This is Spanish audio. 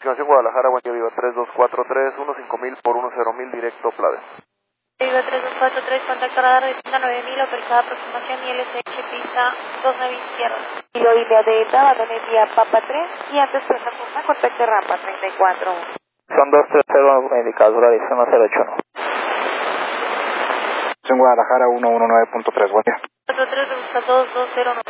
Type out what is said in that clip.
Estimación Guadalajara, buen día, Viva 3243, 15000 por 10000, directo Plade. Viva 3243, contacto radar de pista 9000, autorizada aproximación ILSH, pista 29 izquierda. Kilo India Delta, Batonería Papa 3, y antes Plaza Puma, contacto rampa 34. Son 230, indicador adición 081. En Guadalajara 119.3, buen día. 43, busca 2209.